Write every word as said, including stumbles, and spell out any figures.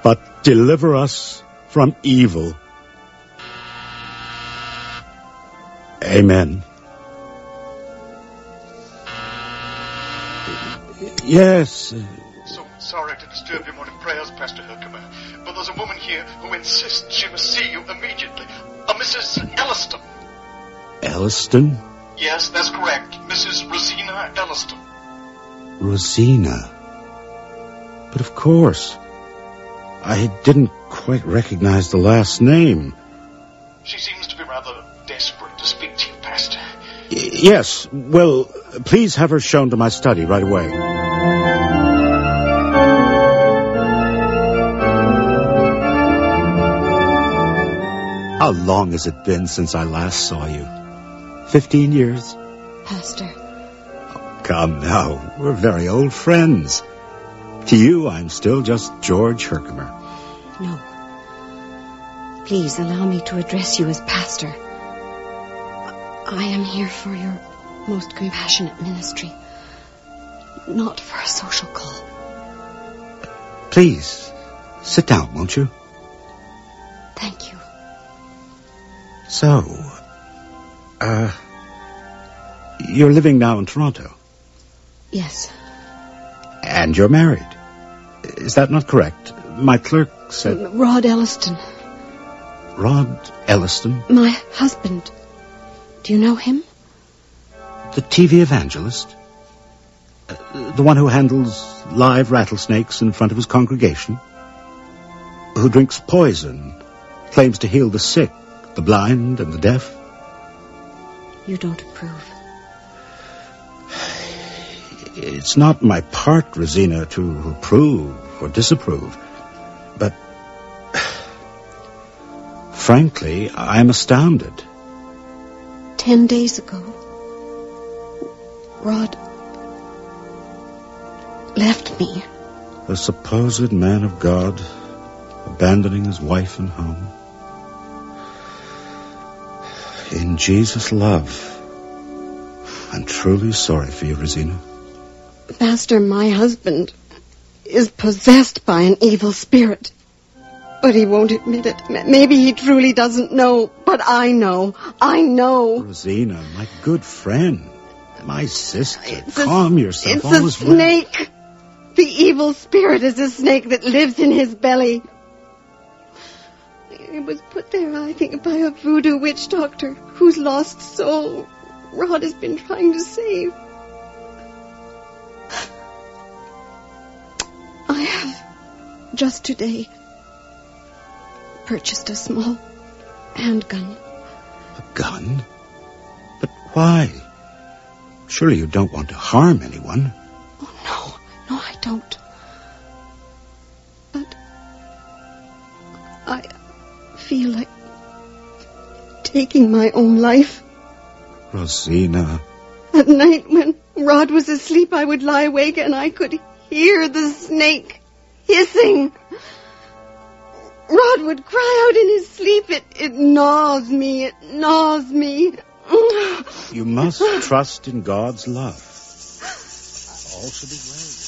but deliver us from evil. Amen. Yes. So sorry to disturb your morning prayers, Pastor Herkimer, but there's a woman here who insists she must see you immediately. A Missus Elliston. Elliston? Yes, that's correct. Missus Rosina Elliston. Rosina? But of course. I didn't quite recognize the last name. She seems to be rather desperate to speak to you, Pastor. Y- yes. Well, please have her shown to my study right away. How long has it been since I last saw you? Fifteen years? Pastor. Oh, come now, we're very old friends. To you, I'm still just George Herkimer. No. Please allow me to address you as Pastor. I am here for your most compassionate ministry, not for a social call. Please, sit down, won't you? Thank you. So, uh, you're living now in Toronto? Yes. And you're married. Is that not correct? My clerk said... Rod Elliston. Rod Elliston? My husband. Do you know him? The T V evangelist? Uh, the one who handles live rattlesnakes in front of his congregation? Who drinks poison, claims to heal the sick, the blind and the deaf? You don't approve. It's not my part, Rosina, to approve or disapprove. But, frankly, I'm astounded. Ten days ago, Rod left me. A supposed man of God, abandoning his wife and home. In Jesus' love, I'm truly sorry for you, Rosina. Master, my husband is possessed by an evil spirit. But he won't admit it. M- Maybe he truly doesn't know, but I know. I know. Rosina, my good friend, my sister, It's calm a, yourself. It's All a is well. snake. The evil spirit is a snake that lives in his belly. It was put there, I think, by a voodoo witch doctor whose lost soul Rod has been trying to save. I have, just today, purchased a small handgun. A gun? But why? Surely you don't want to harm anyone. Oh, no. No, I don't. But I feel like taking my own life. Rosina. At night when Rod was asleep, I would lie awake and I could hear the snake hissing. Rod would cry out in his sleep. It, it gnaws me. It gnaws me. You must trust in God's love. All should be well.